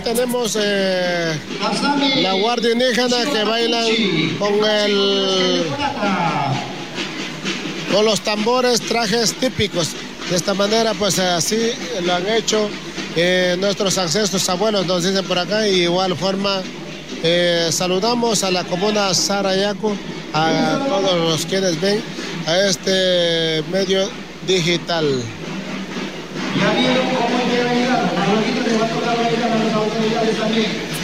tenemos la guardia indígena que bailan con los tambores, trajes típicos. De esta manera, pues así lo han hecho nuestros ancestros, abuelos, nos dicen por acá. Y de igual forma, saludamos a la comuna Sarayaco, a todos los quienes ven a este medio digital. Ya vieron cómo llega a llegar, a los que les va a tocar bailar a las autoridades también.